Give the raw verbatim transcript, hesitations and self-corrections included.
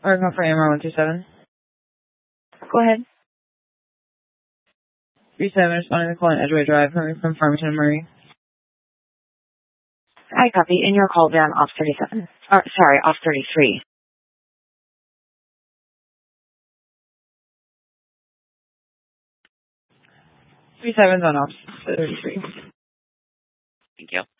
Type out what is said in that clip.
Or come for A M R one two seven. Go ahead. three seven, responding to call on Edgeway Drive, coming from Farmington and Murray. I copy. In your call down off thirty-seven. Or, sorry, off thirty-three. three seven's on off thirty-three. Thank you.